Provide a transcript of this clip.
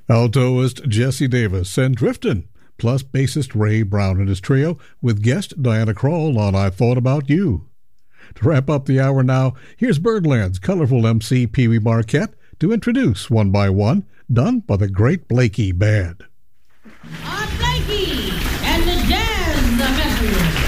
Altoist Jesse Davis and Driftin', plus bassist Ray Brown and his trio, with guest Diana Krall on I Thought About You. To wrap up the hour now, here's Birdland's colorful MC Pee Wee Marquette to introduce One by One, done by the great Blakey Band. Art Blakey and the Jazz Messengers.